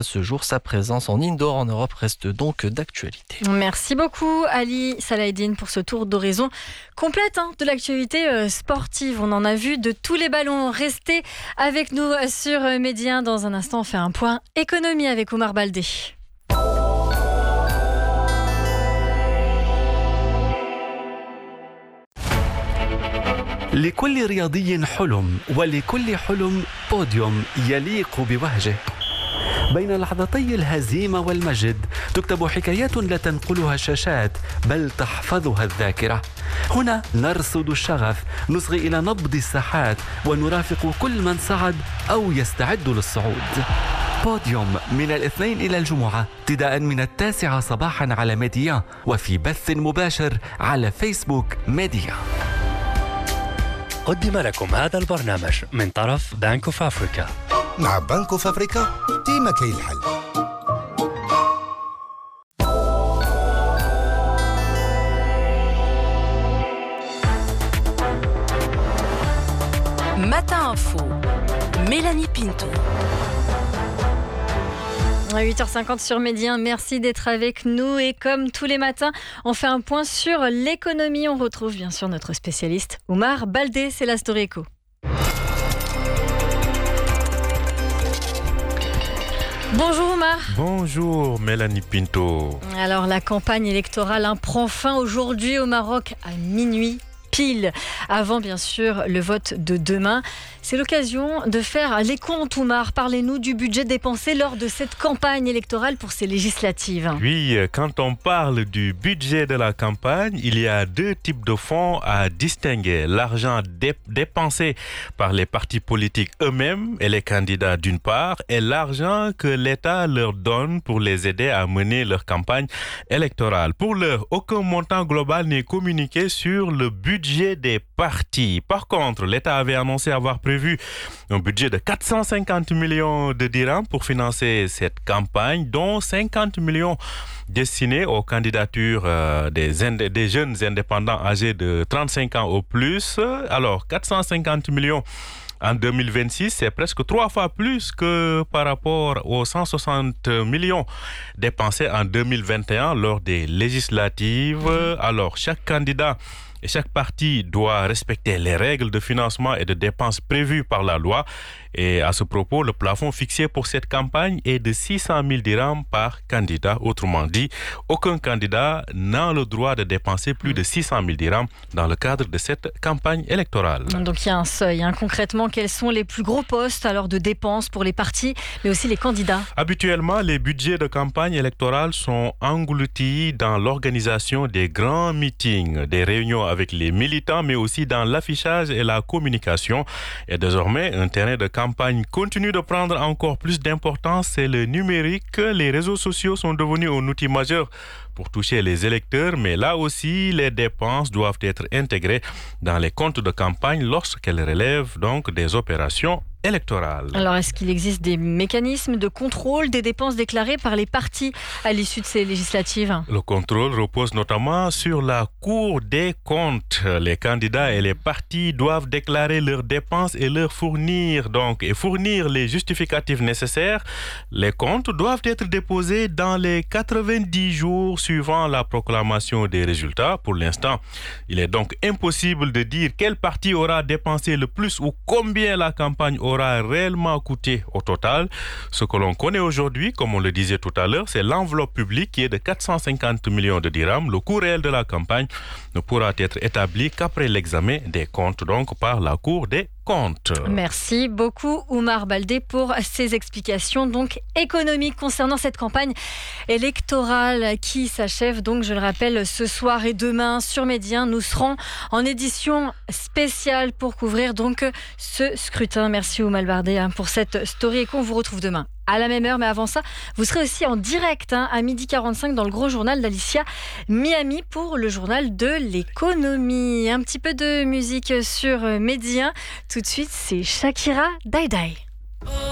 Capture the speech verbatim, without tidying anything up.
ce jour, sa présence en indoor en Europe reste donc d'actualité. Merci beaucoup Ali Salahdine pour ce tour d'horizon complète hein, de l'actualité euh, sportive. On en a vu de tous les ballons. Restez avec nous sur euh, Média. Dans un instant, on fait un point économie avec Omar Baldé. لكل رياضي حلم، ولكل حلم بوديوم يليق بوهجه. بين لحظتي الهزيمة والمجد تكتب حكايات لا تنقلها الشاشات بل تحفظها الذاكرة. هنا نرصد الشغف، نصغي إلى نبض الساحات ونرافق كل من صعد أو يستعد للصعود. بوديوم من الاثنين إلى الجمعة ابتداء من التاسعة صباحا على ميديا وفي بث مباشر على فيسبوك ميديا. قدم لكم هذا البرنامج من طرف بنك اوف افريكا. مع بنك اوف افريكا ديما كاين الحل. Matin Info, Mélanie Pinto. À huit heures cinquante sur Média, merci d'être avec nous et comme tous les matins, on fait un point sur l'économie. On retrouve bien sûr notre spécialiste Omar Baldé, c'est la Story Eco. Bonjour Omar. Bonjour Mélanie Pinto. Alors la campagne électorale hein, prend fin aujourd'hui au Maroc à minuit pile, avant bien sûr le vote de demain. C'est l'occasion de faire les comptes, Omar. Parlez-nous du budget dépensé lors de cette campagne électorale pour ces législatives. Oui, quand on parle du budget de la campagne, il y a deux types de fonds à distinguer. L'argent dé- dépensé par les partis politiques eux-mêmes et les candidats d'une part, et l'argent que l'État leur donne pour les aider à mener leur campagne électorale. Pour l'heure, aucun montant global n'est communiqué sur le budget des partis. Par contre, l'État avait annoncé avoir prévu un budget de quatre cent cinquante millions de dirhams pour financer cette campagne, dont cinquante millions destinés aux candidatures euh, des, ind- des jeunes indépendants âgés de trente-cinq ans au plus. Alors, quatre cent cinquante millions en deux mille vingt-six, c'est presque trois fois plus que par rapport aux cent soixante millions dépensés en deux mille vingt et un lors des législatives. Alors, chaque candidat et chaque parti doit respecter les règles de financement et de dépenses prévues par la loi. Et à ce propos, le plafond fixé pour cette campagne est de six cent mille dirhams par candidat. Autrement dit, aucun candidat n'a le droit de dépenser plus de six cent mille dirhams dans le cadre de cette campagne électorale. Donc il y a un seuil. Hein. Concrètement, quels sont les plus gros postes alors de dépenses pour les partis, mais aussi les candidats? Habituellement, les budgets de campagne électorale sont engloutis dans l'organisation des grands meetings, des réunions avec les militants, mais aussi dans l'affichage et la communication. Et désormais, un terrain de campagne continue de prendre encore plus d'importance, c'est le numérique. Les réseaux sociaux sont devenus un outil majeur pour toucher les électeurs, mais là aussi, les dépenses doivent être intégrées dans les comptes de campagne lorsqu'elles relèvent donc des opérations électorales. Alors, est-ce qu'il existe des mécanismes de contrôle des dépenses déclarées par les partis à l'issue de ces législatives? Le contrôle repose notamment sur la Cour des comptes. Les candidats et les partis doivent déclarer leurs dépenses et leur fournir donc et fournir les justificatifs nécessaires. Les comptes doivent être déposés dans les quatre-vingt-dix jours suivant la proclamation des résultats. Pour l'instant, il est donc impossible de dire quel parti aura dépensé le plus ou combien la campagne aura réellement coûté au total. Ce que l'on connaît aujourd'hui, comme on le disait tout à l'heure, c'est l'enveloppe publique qui est de quatre cent cinquante millions de dirhams. Le coût réel de la campagne ne pourra être établi qu'après l'examen des comptes, donc par la Cour des comptes. Merci beaucoup Omar Baldé pour ces explications donc économiques concernant cette campagne électorale qui s'achève donc, je le rappelle, ce soir et demain sur Média. Nous serons en édition spéciale pour couvrir donc ce scrutin. Merci Omar Baldé hein, pour cette story et qu'on vous retrouve demain à la même heure, mais avant ça, vous serez aussi en direct hein, à midi quarante-cinq dans le gros journal d'Alicia Miami pour le journal de l'économie. Un petit peu de musique sur Média. Tout de suite, c'est Shakira, Die Die.